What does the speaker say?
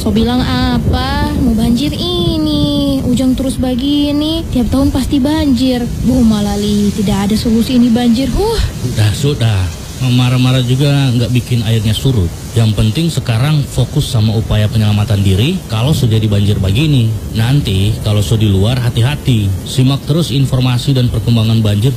So bilang apa? Mau banjir ini. Ujang terus begini, tiap tahun pasti banjir. Bu Malali, tidak ada solusi ini banjir. Sudah. Marah-marah juga nggak bikin airnya surut. Yang penting sekarang fokus sama upaya penyelamatan diri kalau sudah di banjir begini. Nanti kalau sudah di luar hati-hati. Simak terus informasi dan perkembangan banjir